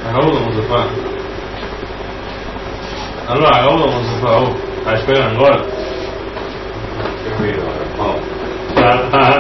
Agora vamos a Allora, agora vamos a espera agora. Capito? Oh.